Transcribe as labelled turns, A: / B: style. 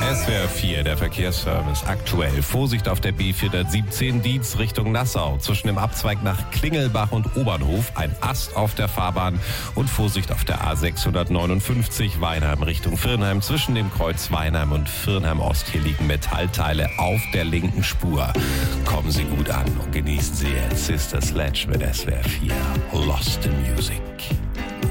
A: SWR 4, der Verkehrsservice. Aktuell Vorsicht auf der B417 Dietz Richtung Nassau. Zwischen dem Abzweig nach Klingelbach und Obernhof ein Ast auf der Fahrbahn. Und Vorsicht auf der A659 Weinheim Richtung Virnheim. Zwischen dem Kreuz Weinheim und Virnheim Ost. Hier liegen Metallteile auf der linken Spur. Kommen Sie gut an und genießen Sie jetzt Sister Sledge mit SWR 4. Lost in Music.